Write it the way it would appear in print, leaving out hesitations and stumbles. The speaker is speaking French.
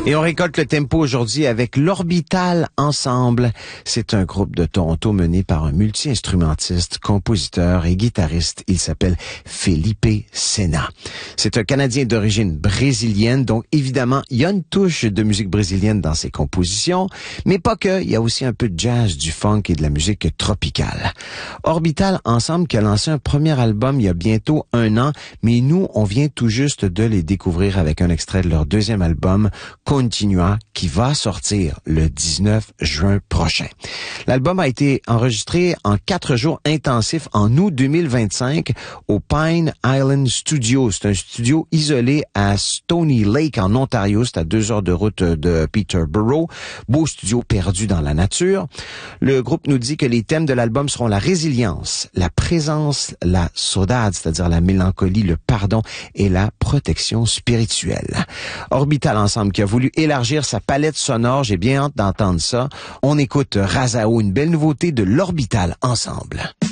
Et on récolte le tempo aujourd'hui avec l'Orbital Ensemble. C'est un groupe de Toronto mené par un multi-instrumentiste, compositeur et guitariste. Il s'appelle Felipe Sena. C'est un Canadien d'origine brésilienne, donc évidemment, il y a une touche de musique brésilienne dans ses compositions, mais pas que, il y a aussi un peu de jazz, du funk et de la musique tropicale. Orbital Ensemble qui a lancé un premier album il y a bientôt 1 an, mais nous, on vient tout juste de les découvrir avec un extrait de leur deuxième album, Continua, qui va sortir le 19 juin prochain. L'album a été enregistré en 4 jours intensifs en août 2025 au Pine Island Studio. C'est un studio isolé à Stony Lake en Ontario. C'est à 2 heures de route de Peterborough. Beau studio perdu dans la nature. Le groupe nous dit que les thèmes de l'album seront la résilience, la présence, la saudade, c'est-à-dire la mélancolie, le pardon et la protection spirituelle. Orbital Ensemble qui a voulu élargir sa palette sonore. J'ai bien hâte d'entendre ça. On écoute Razao, une belle nouveauté de l'Orbital Ensemble.